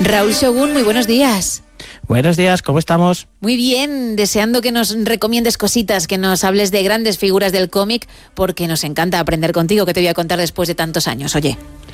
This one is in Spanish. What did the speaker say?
Raúl Shogun, muy buenos días. Buenos días, ¿cómo estamos? Muy bien, deseando que nos recomiendes cositas, que nos hables de grandes figuras del cómic, porque nos encanta aprender contigo, que te voy a contar después de tantos años, oye.